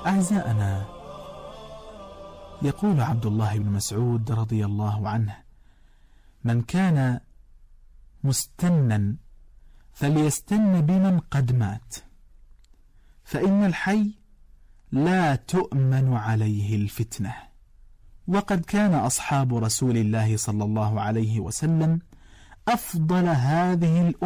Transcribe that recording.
أعزائنا، يقول عبد الله بن مسعود رضي الله عنه: من كان مستنا فليستن بمن قد مات، فإن الحي لا تؤمن عليه الفتنة. وقد كان أصحاب رسول الله صلى الله عليه وسلم أفضل هذه الأمة